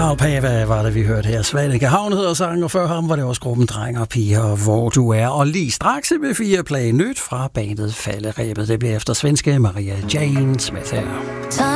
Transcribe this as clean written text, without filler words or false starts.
Karl Pava var det, vi hørte her. Svanike Havn hedder sangen, og før ham var det også gruppen Drenge og Piger, Hvor du er. Og lige straks med 4 play nyt fra bandet Falderebet. Det bliver efter svenske Maria Jane Smith her.